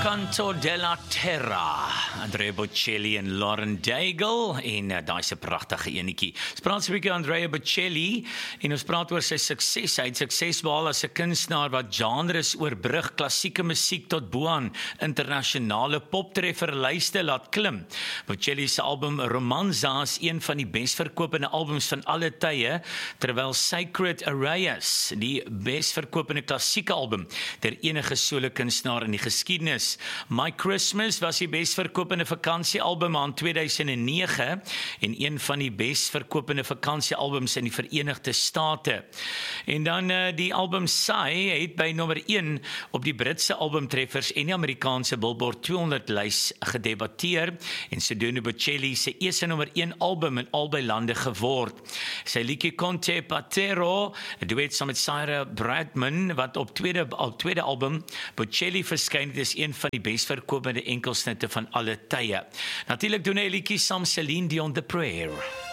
Canto della Terra, Andrea Bocelli en Lauren Daigle, en daai se pragtige enetjie. Ons praat 'n bietjie Andrea Bocelli, en ons praat oor sy sukses. Hy het sukses behaal as 'n kunstenaar wat genres oorbrug, klassieke musiek tot bo aan internasionale poptrefferlyste laat klim. Bocelli se album Romanza is een van die besverkopende albums van alle tye, terwyl Sacred Arrayas, die besverkopende klassieke album ter enige solo kunstenaar in die geskiedenis. My Christmas was die besverkopende vakansiealbum aan 2009 en een van die besverkopende vakansiealbums in die Verenigde State. En dan die album Psy het by nommer 1 op die Britse albumtreffers en die Amerikaanse Billboard 200 lys gedebatteer en sodoende Bocelli se eerste nommer 1 album in albei lande geword. Sy liedjie Conte Patero, 'n duet saam met Sarah Brightman wat op tweede album Bocelli verskyn het, is een van die besverkopende enkelsnitte van alle tye. Natuurlik doen hy 'n liedjie saam Celine Dion, The Prayer.